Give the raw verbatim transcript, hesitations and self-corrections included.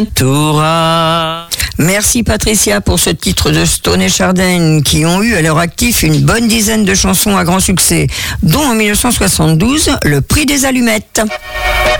Toura. Merci Patricia pour ce titre de Stone et Chardin qui ont eu à leur actif une bonne dizaine de chansons à grand succès, dont en mille neuf cent soixante-douze, le prix des allumettes.